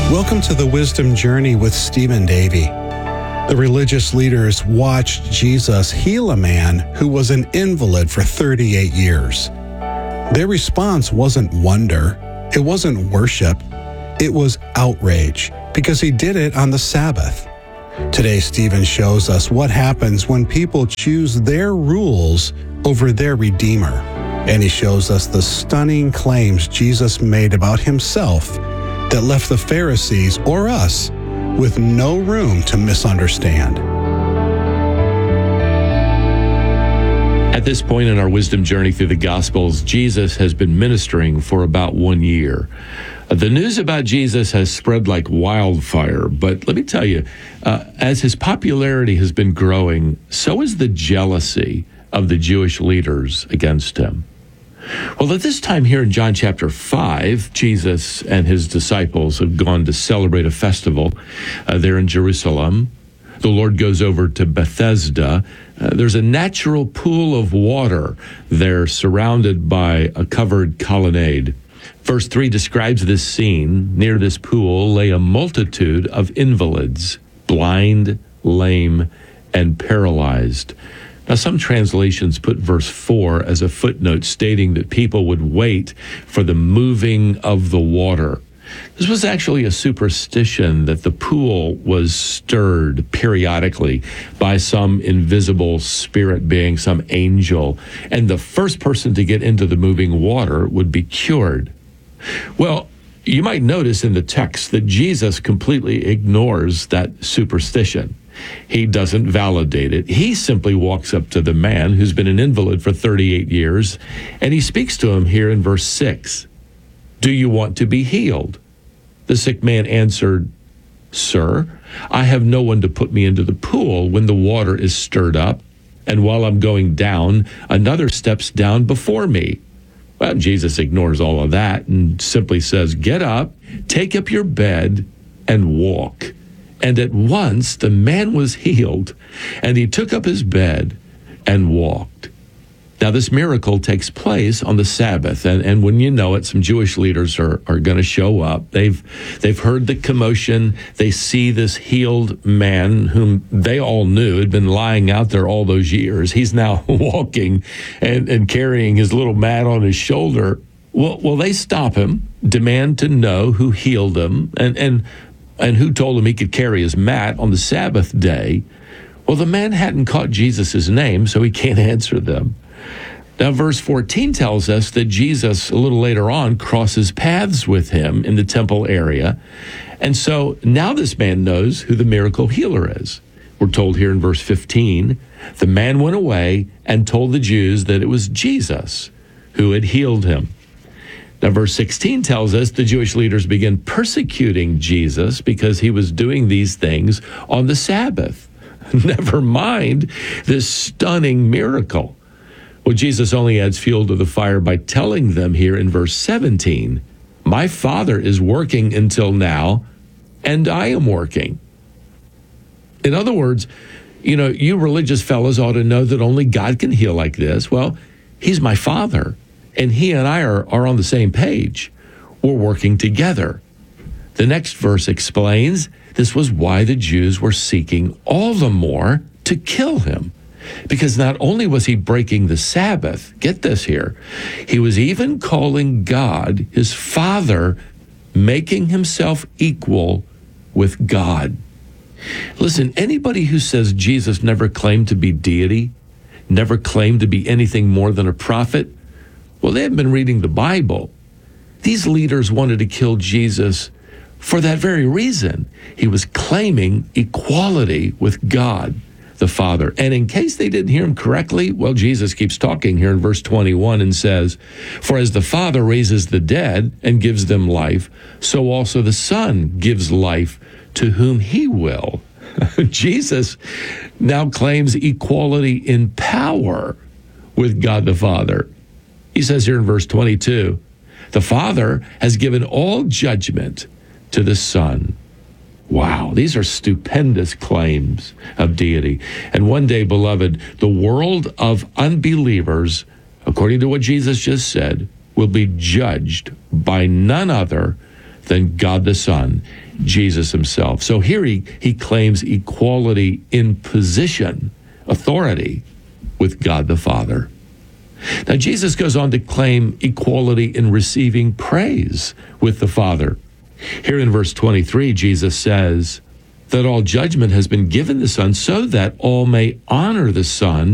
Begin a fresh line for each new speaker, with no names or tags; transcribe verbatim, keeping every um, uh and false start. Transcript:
Welcome to the Wisdom Journey with Stephen Davey. The religious leaders watched Jesus heal a man who was an invalid for thirty-eight years. Their response wasn't wonder, it wasn't worship, it was outrage, because he did it on the Sabbath. Today, Stephen shows us what happens when people choose their rules over their Redeemer. And he shows us the stunning claims Jesus made about himself that left the Pharisees, or us, with no room to misunderstand.
At this point in our wisdom journey through the Gospels, Jesus has been ministering for about one year. The news about Jesus has spread like wildfire, but let me tell you, uh, as his popularity has been growing, so is the jealousy of the Jewish leaders against him. Well, at this time here in John chapter five, Jesus and his disciples have gone to celebrate a festival uh, there in Jerusalem. The Lord goes over to Bethesda. Uh, there's a natural pool of water there surrounded by a covered colonnade. Verse three describes this scene. Near this pool lay a multitude of invalids, blind, lame, and paralyzed. Now, some translations put verse four as a footnote stating that people would wait for the moving of the water. This was actually a superstition that the pool was stirred periodically by some invisible spirit being, some angel, and the first person to get into the moving water would be cured. Well, you might notice in the text that Jesus completely ignores that superstition. He doesn't validate it. He simply walks up to the man who's been an invalid for thirty-eight years, and he speaks to him here in verse six. Do you want to be healed? The sick man answered, Sir, I have no one to put me into the pool when the water is stirred up, and while I'm going down, another steps down before me. Well, Jesus ignores all of that and simply says, Get up, take up your bed, and walk. And at once the man was healed, and he took up his bed and walked. Now, this miracle takes place on the Sabbath, and, and when you know it, some Jewish leaders are, are going to show up. They've, they've heard the commotion. They see this healed man whom they all knew had been lying out there all those years. He's now walking and, and carrying his little mat on his shoulder. Well, well, they stop him, demand to know who healed him, and, and and who told him he could carry his mat on the Sabbath day. Well, the man hadn't caught Jesus' name, so he can't answer them. Now, verse fourteen tells us that Jesus, a little later on, crosses paths with him in the temple area. And so now this man knows who the miracle healer is. We're told here in verse fifteen, the man went away and told the Jews that it was Jesus who had healed him. Now, verse sixteen tells us the Jewish leaders began persecuting Jesus because he was doing these things on the Sabbath. Never mind this stunning miracle. Well, Jesus only adds fuel to the fire by telling them here in verse seventeen, My Father is working until now, and I am working. In other words, you know, you religious fellows ought to know that only God can heal like this. Well, he's my Father. And he and I are, are on the same page. We're working together. The next verse explains this was why the Jews were seeking all the more to kill him. Because not only was he breaking the Sabbath, get this here, he was even calling God his Father, making himself equal with God. Listen, anybody who says Jesus never claimed to be deity, never claimed to be anything more than a prophet, well, they haven't been reading the Bible. These leaders wanted to kill Jesus for that very reason. He was claiming equality with God, the Father. And in case they didn't hear him correctly, well, Jesus keeps talking here in verse twenty-one and says, For as the Father raises the dead and gives them life, so also the Son gives life to whom he will. Jesus now claims equality in power with God the Father. He says here in verse twenty-two, the Father has given all judgment to the Son. Wow, these are stupendous claims of deity. And one day, beloved, the world of unbelievers, according to what Jesus just said, will be judged by none other than God the Son, Jesus himself. So here he, he claims equality in position, authority, with God the Father. Now, Jesus goes on to claim equality in receiving praise with the Father. Here in verse twenty-three, Jesus says that all judgment has been given the Son so that all may honor the Son